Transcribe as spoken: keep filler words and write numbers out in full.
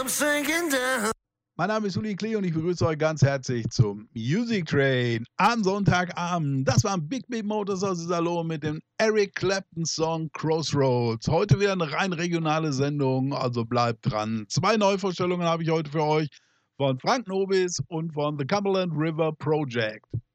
Mein Name ist Uli Klee und ich begrüße euch ganz herzlich zum Music Train am Sonntagabend. Das war ein Big Beat Motors aus dem Salon mit dem Eric Clapton Song Crossroads. Heute wieder eine rein regionale Sendung, also bleibt dran. Zwei Neuvorstellungen habe ich heute für euch von Frank Nobis und von The Cumberland River Project.